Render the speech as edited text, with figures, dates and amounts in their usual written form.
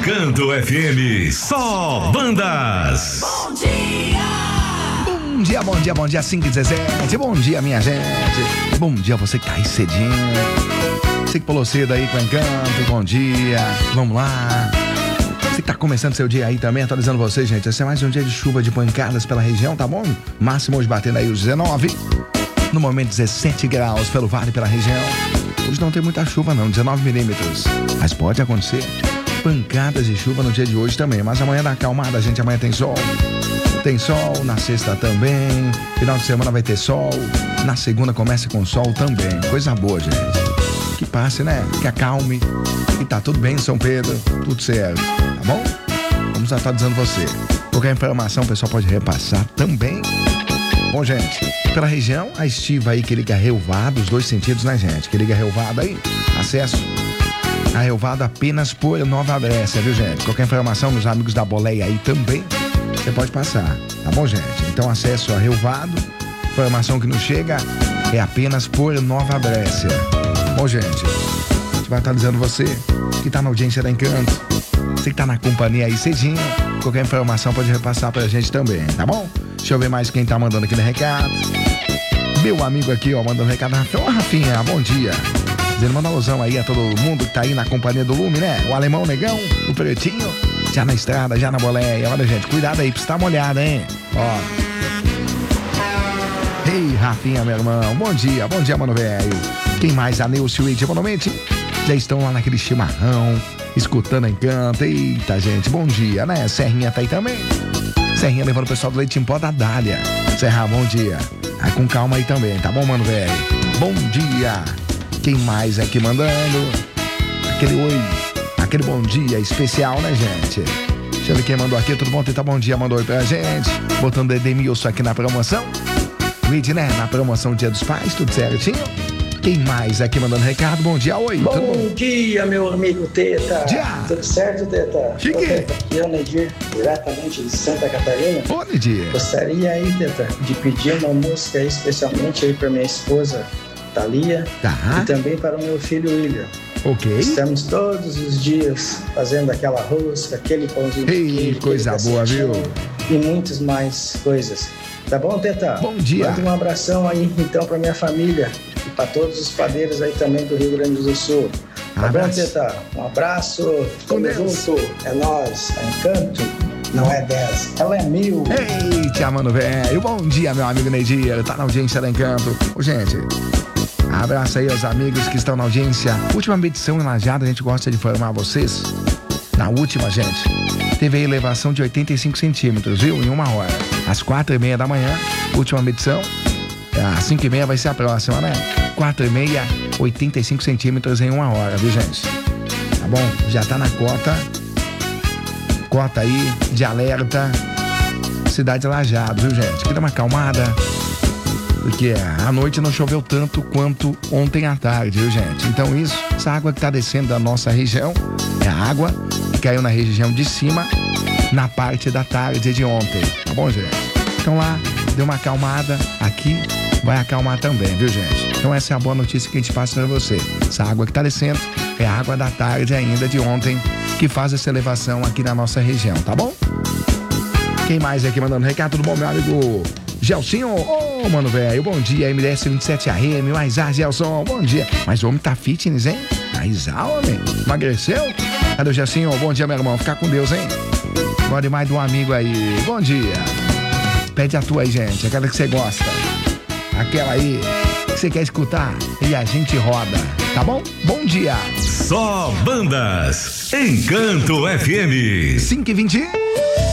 Encanto FM, só bandas. Bom dia! Bom dia, bom dia, bom dia, 5h17. Bom dia, minha gente. Bom dia, você que tá aí cedinho. Você que pulou cedo aí com o Encanto, bom dia. Vamos lá. Você que tá começando seu dia aí também, atualizando vocês, gente. Esse é mais um dia de chuva de pancadas pela região, tá bom? Máximo hoje batendo aí os 19. No momento 17 graus pelo vale, pela região. Hoje não tem muita chuva não, 19 milímetros. Mas pode acontecer pancadas de chuva no dia de hoje também. Mas amanhã dá acalmada, gente. Amanhã tem sol. Tem sol, na sexta também. Final de semana vai ter sol. Na segunda começa com sol também. Coisa boa, gente. Que passe, né? Que acalme. E tá tudo bem em São Pedro. Tudo certo, tá bom? Vamos atualizando você. Qualquer informação o pessoal pode repassar também. Bom, gente, pela região, a estiva aí que liga Rio Vado, os dois sentidos, né, gente? Que liga Rio Vado aí, acesso a Rio Vado apenas por Nova Brécia, viu, gente? Qualquer informação nos amigos da Boleia aí também, você pode passar, tá bom, gente? Então, acesso a Rio Vado, informação que nos chega é apenas por Nova Brécia. Bom, gente, a gente vai atualizando você que tá na audiência da Encanto, você que tá na companhia aí cedinho, qualquer informação pode repassar pra gente também, tá bom? Deixa eu ver mais quem tá mandando aqui no recado. Meu amigo aqui, ó, mandando recado. Ô, Rafinha, bom dia. Dizendo uma alusão aí a todo mundo que tá aí na companhia do Lume, né? O Alemão Negão, o Pretinho, já na estrada, já na boleia. Olha, gente, cuidado aí, precisa estar molhada, hein? Ó. Ei, Rafinha, meu irmão, bom dia, mano, velho. Quem mais? A Neucio e Dimonamente já estão lá naquele chimarrão, escutando Encanto. Eita, gente, bom dia, né? Serrinha tá aí também. Serrinha levando o pessoal do Leite em Pó da Dália. Serra, bom dia. Aí com calma aí também, tá bom, mano, velho? Bom dia. Quem mais aqui mandando? Aquele oi, aquele bom dia especial, né, gente? Deixa eu ver quem mandou aqui. Tudo bom? Tá bom dia, mandou oi pra gente. Botando Edemilson aqui na promoção. Luigi, né? Na promoção Dia dos Pais, tudo certinho. Quem mais aqui mandando recado? Bom dia, oi. Bom dia, meu amigo Teta. Dia. Tudo certo, Teta? Chique. Teta, aqui é o Nedir, diretamente de Santa Catarina. Ô, Nedir. Gostaria aí, Teta, de pedir uma música aí, especialmente aí para minha esposa, Thalia. Tá. E também para o meu filho, William. Ok. Estamos todos os dias fazendo aquela rosca, aquele pãozinho. Ei, coisa boa, viu? E muitas mais coisas. Tá bom, Teta? Bom dia. Manda um abração aí, então, para minha família. E para todos os padeiros aí também do Rio Grande do Sul. Tá bom, Teta? Um abraço. Tamo junto. É nóis. É Encanto. Não é 10. Ela é 1000. Eita, mano, velho. Bom dia, meu amigo Nedir. Tá na audiência da Encanto. Ô, gente, abraço aí aos amigos que estão na audiência. Última medição em Lajeado, a gente gosta de informar vocês. Na última, gente, teve a elevação de 85 centímetros, viu? Em 1 hora. Às 4h30 da manhã, última medição. Às 5h30 vai ser a próxima, né? 4h30, 85 centímetros em 1 hora, viu, gente? Tá bom? Já tá na cota aí de alerta Cidade de Lajeado, viu, gente? Que dá uma acalmada, porque à noite não choveu tanto quanto ontem à tarde, viu, gente? Então essa água que tá descendo da nossa região é a água que caiu na região de cima na parte da tarde de ontem, tá bom, gente? Então lá deu uma acalmada, aqui vai acalmar também, viu, gente? Então essa é a boa notícia que a gente passa pra você. Essa água que tá descendo é a água da tarde ainda de ontem que faz essa elevação aqui na nossa região, tá bom? Quem mais aqui mandando recado? Tudo bom, meu amigo Gelsinho? Ô, mano, velho, bom dia, MDS 27AM, mais Gelson, bom dia. Mas o homem tá fitness, hein? Mais homem, emagreceu? Cadê o Gelsinho? Bom dia, meu irmão, fica com Deus, hein? Gosto mais de um amigo aí, bom dia. Pede a tua aí, gente, aquela que você gosta. Aquela aí que você quer escutar e a gente roda, tá bom? Bom dia. Só bandas. Encanto FM. 5h20.